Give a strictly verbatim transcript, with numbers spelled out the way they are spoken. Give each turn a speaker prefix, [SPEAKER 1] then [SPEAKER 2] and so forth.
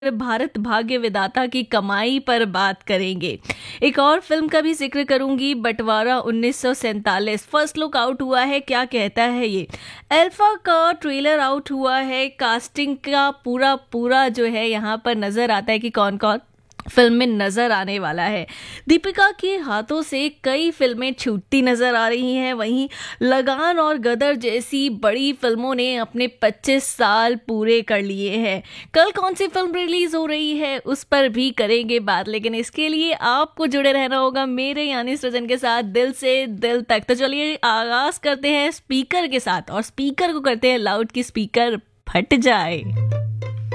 [SPEAKER 1] भारत भाग्य विधाता की कमाई पर बात करेंगे। एक और फिल्म का भी जिक्र करूंगी, बंटवारा उन्नीस सौ सैंतालीस। फर्स्ट लुक आउट हुआ है, क्या कहता है ये। अल्फा का ट्रेलर आउट हुआ है। कास्टिंग का पूरा पूरा जो है यहाँ पर नजर आता है कि कौन कौन फिल्म में नजर आने वाला है। दीपिका के हाथों से कई फिल्में छूटती नजर आ रही हैं। वहीं लगान और गदर जैसी बड़ी फिल्मों ने अपने पच्चीस साल पूरे कर लिए हैं। कल कौन सी फिल्म रिलीज हो रही है उस पर भी करेंगे बात, लेकिन इसके लिए आपको जुड़े रहना होगा मेरे यानी सृजन के साथ दिल से दिल तक। तो चलिए आगाज करते हैं स्पीकर के साथ, और स्पीकर को करते हैं लाउड की स्पीकर फट जाए।